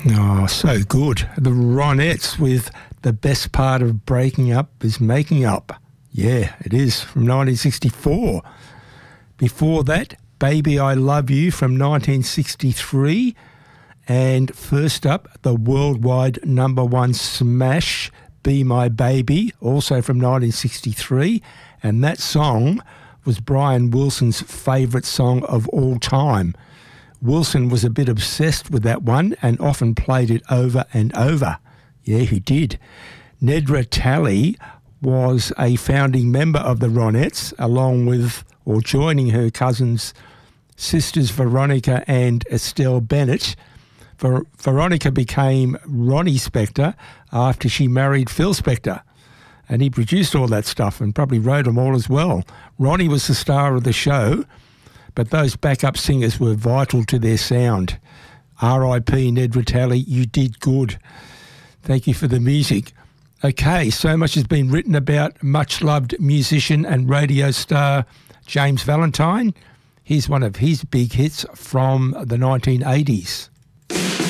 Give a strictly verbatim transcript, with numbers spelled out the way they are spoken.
Oh, so good. The Ronettes with The Best Part of Breaking Up is Making Up. Yeah, it is, from nineteen sixty-four. Before that, Baby I Love You from nineteen sixty-three. And first up, the worldwide number one smash, Be My Baby, also from nineteen sixty-three. And that song was Brian Wilson's favourite song of all time. Wilson was a bit obsessed with that one and often played it over and over. Yeah, he did. Nedra Talley was a founding member of the Ronettes, along with, or joining her cousins, sisters Veronica and Estelle Bennett. Ver- Veronica became Ronnie Spector after she married Phil Spector, and he produced all that stuff and probably wrote them all as well. Ronnie was the star of the show, but those backup singers were vital to their sound. R I P Nedra Talley, you did good. Thank you for the music. Okay, so much has been written about much-loved musician and radio star James Valentine. Here's one of his big hits from the nineteen eighties.